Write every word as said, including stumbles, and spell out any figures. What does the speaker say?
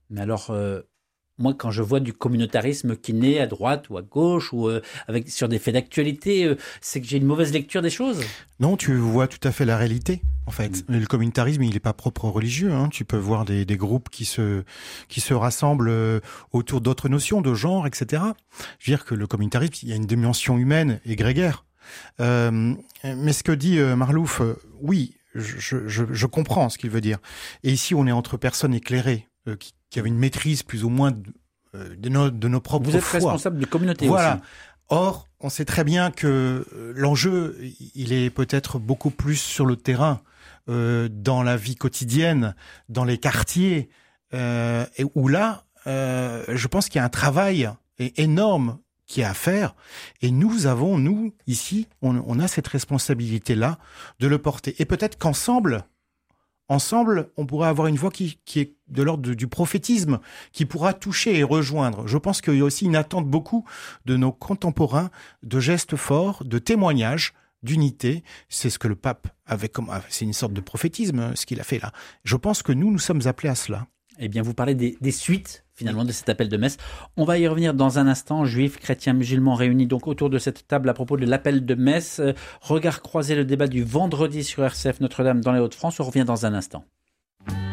Mais alors, euh, moi, quand je vois du communautarisme qui naît à droite ou à gauche, ou euh, avec, sur des faits d'actualité, euh, c'est que j'ai une mauvaise lecture des choses. Non, tu vois tout à fait la réalité. En fait, Mm. le communautarisme, il n'est pas propre aux religieux. Hein. Tu peux voir des, des groupes qui se qui se rassemblent euh, autour d'autres notions, de genre, et cetera. Je veux dire que le communautarisme, il y a une dimension humaine et grégaire. Euh, mais ce que dit euh, Marlouf, euh, oui, je, je, je comprends ce qu'il veut dire. Et ici, on est entre personnes éclairées euh, qui, qui avaient une maîtrise plus ou moins de, euh, de, nos, de nos propres Vous êtes foi. responsable de communauté Voilà. aussi. Or, on sait très bien que l'enjeu, il est peut-être beaucoup plus sur le terrain, euh, dans la vie quotidienne, dans les quartiers, euh, et où là, euh, je pense qu'il y a un travail énorme qui est à faire. Et nous avons, nous, ici, on, on a cette responsabilité-là de le porter. Et peut-être qu'ensemble, ensemble, on pourrait avoir une voix qui, qui est de l'ordre du prophétisme, qui pourra toucher et rejoindre. Je pense qu'il y a aussi une attente beaucoup de nos contemporains, de gestes forts, de témoignages, d'unité. C'est ce que le pape avait comme, c'est une sorte de prophétisme, ce qu'il a fait là. Je pense que nous, nous sommes appelés à cela. Eh bien, vous parlez des, des suites, finalement, de cet appel de messe. On va y revenir dans un instant. Juifs, chrétiens, musulmans réunis donc autour de cette table à propos de l'appel de messe. Euh, regard croisé, le débat du vendredi sur R C F Notre-Dame dans les Hauts-de-France. On revient dans un instant.